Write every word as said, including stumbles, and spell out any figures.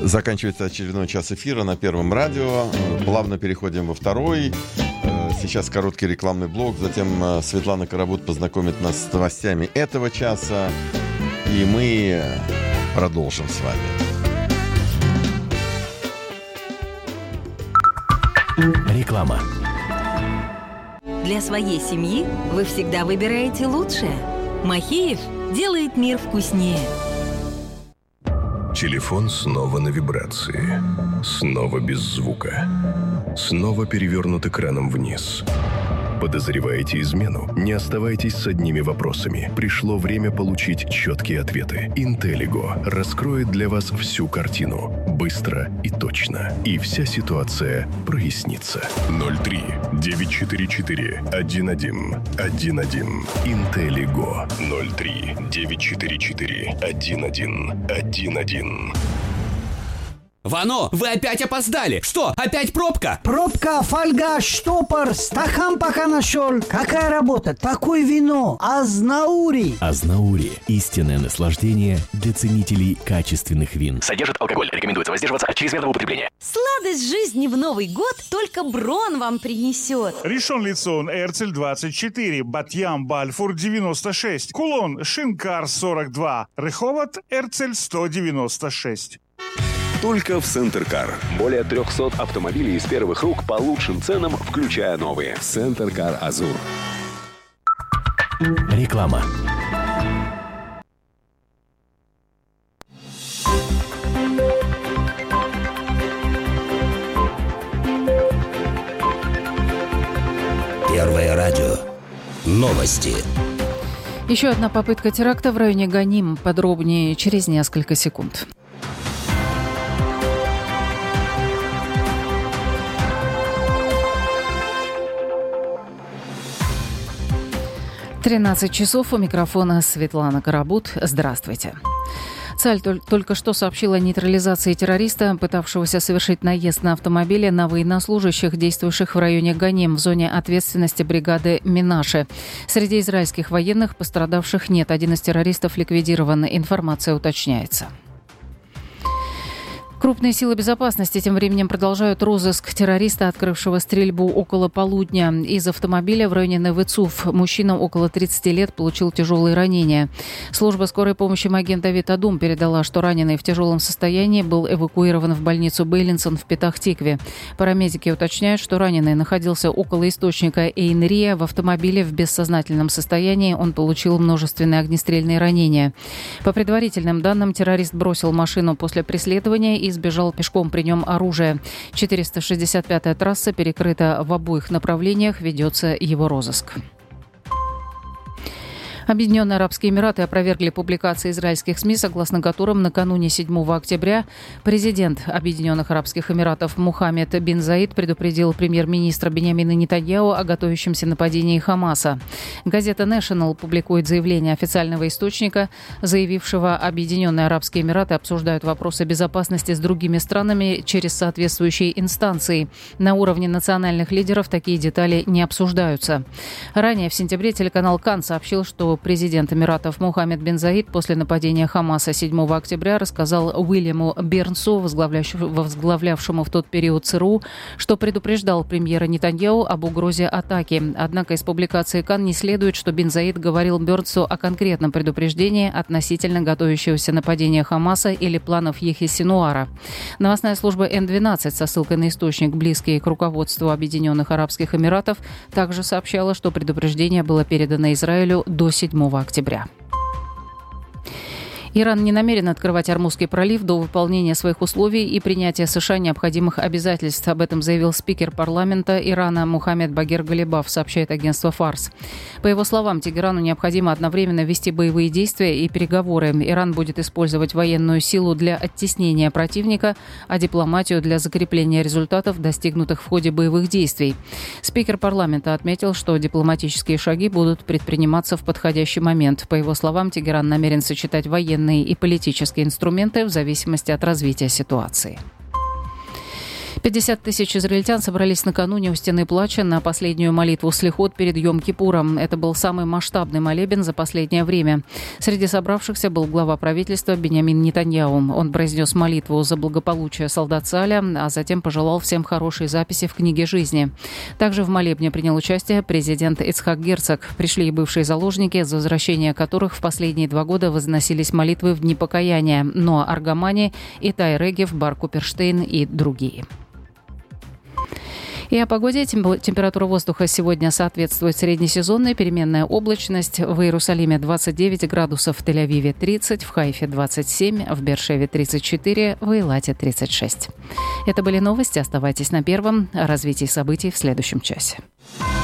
Заканчивается очередной час эфира на Первом радио. Плавно переходим во второй. Сейчас короткий рекламный блок. Затем Светлана Карабут познакомит нас с новостями этого часа. И мы продолжим с вами. Реклама. Для своей семьи вы всегда выбираете лучшее. Махеев делает мир вкуснее. Телефон снова на вибрации. Снова без звука. Снова перевернут экраном вниз. Подозреваете измену? Не оставайтесь с одними вопросами. Пришло время получить четкие ответы. Интеллиго раскроет для вас всю картину. Быстро и точно. И вся ситуация прояснится. ноль три девятьсот четырьдесят четыре один один один один. Интеллиго. ноль три девятьсот четырьдесят четыре один один один один. Вано, вы опять опоздали! Что, опять пробка? Пробка, фольга, штопор, стакан пока нашел. Какая работа? Такое вино. Азнаури. Азнаури. Истинное наслаждение для ценителей качественных вин. Содержит алкоголь. Рекомендуется воздерживаться от чрезмерного употребления. Сладость жизни в Новый год только Брон вам принесет. Ришон Лицон, Эрцель двадцать четыре, Батьям, Бальфур девяносто шесть, Кулон, Шинкар сорок два, Реховат, Эрцель сто девяносто шесть. Только в Центр-Кар. Более трехсот автомобилей из первых рук по лучшим ценам, включая новые. Центр-Кар Азур. Реклама. Первое радио. Новости. Еще одна попытка теракта в районе Ганим. Подробнее через несколько секунд. тринадцать часов. У микрофона Светлана Карабут. Здравствуйте. ЦАЛЬ только что сообщила о нейтрализации террориста, пытавшегося совершить наезд на автомобили на военнослужащих, действующих в районе Ганим, в зоне ответственности бригады Минаши. Среди израильских военных пострадавших нет. Один из террористов ликвидирован. Информация уточняется. Крупные силы безопасности тем временем продолжают розыск террориста, открывшего стрельбу около полудня. Из автомобиля в районе Невы-Цуф мужчина около тридцати лет получил тяжелые ранения. Служба скорой помощи Маген Давид Адум передала, что раненый в тяжелом состоянии был эвакуирован в больницу Бейлинсон в Петах-Тикве. Парамедики уточняют, что раненый находился около источника Эйн-Рия. В автомобиле в бессознательном состоянии он получил множественные огнестрельные ранения. По предварительным данным, террорист бросил машину после преследования и сбежал пешком, при нем оружие. четыреста шестьдесят пятая трасса перекрыта в обоих направлениях, ведется его розыск. Объединенные Арабские Эмираты опровергли публикации израильских СМИ, согласно которым накануне седьмого октября президент Объединенных Арабских Эмиратов Мухаммед бин Заид предупредил премьер-министра Биньямина Нетаньяху о готовящемся нападении Хамаса. Газета National публикует заявление официального источника, заявившего: Объединенные Арабские Эмираты обсуждают вопросы безопасности с другими странами через соответствующие инстанции. На уровне национальных лидеров такие детали не обсуждаются. Ранее в сентябре телеканал Кан сообщил, что президент Эмиратов Мухаммед бин Заид после нападения Хамаса седьмого октября рассказал Уильяму Бернсу, возглавлявшему в тот период ЦРУ, что предупреждал премьера Нетаньяху об угрозе атаки. Однако из публикации Кан не следует, что бин Заид говорил Бернсу о конкретном предупреждении относительно готовящегося нападения Хамаса или планов Яхьи Синуара. Новостная служба эн двенадцать со ссылкой на источник, близкий к руководству Объединенных Арабских Эмиратов, также сообщала, что предупреждение было передано Израилю до седьмого октября. Иран не намерен открывать Ормузский пролив до выполнения своих условий и принятия США необходимых обязательств. Об этом заявил спикер парламента Ирана Мухаммед Багир Галибаф, сообщает агентство Фарс. По его словам, Тегерану необходимо одновременно вести боевые действия и переговоры. Иран будет использовать военную силу для оттеснения противника, а дипломатию для закрепления результатов, достигнутых в ходе боевых действий. Спикер парламента отметил, что дипломатические шаги будут предприниматься в подходящий момент. По его словам, Тегеран намерен сочетать военные и политические инструменты в зависимости от развития ситуации. пятьдесят тысяч израильтян собрались накануне у Стены Плача на последнюю молитву слихот перед Йом-Кипуром. Это был самый масштабный молебен за последнее время. Среди собравшихся был глава правительства Биньямин Нетаньяху. Он произнес молитву за благополучие солдат Цааля, а затем пожелал всем хорошей записи в книге жизни. Также в молебне принял участие президент Ицхак Герцог. Пришли и бывшие заложники, за возвращение которых в последние два года возносились молитвы в дни покаяния. Ноа Аргамани, Итай Регев, Бар Куперштейн и другие. И о погоде. Температура воздуха сегодня соответствует среднесезонной. Переменная облачность. В Иерусалиме двадцать девять градусов, в Тель-Авиве тридцать, в Хайфе двадцать семь, в Беэр-Шеве тридцать четыре, в Эйлате тридцать шесть. Это были новости. Оставайтесь на Первом. О развитии событий в следующем часе.